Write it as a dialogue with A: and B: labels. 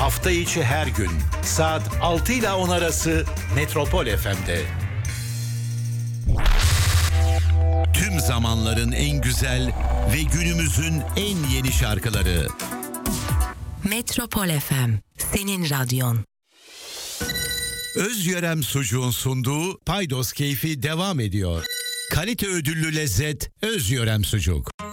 A: Hafta içi her gün saat 6 ile 10 arası Metropol FM'de. Tüm zamanların en güzel ve günümüzün en yeni şarkıları.
B: Metropol FM, senin radyon.
A: Özyörem Sucuğun sunduğu Paydos Keyfi devam ediyor. Kalite ödüllü lezzet Özyörem Sucuk.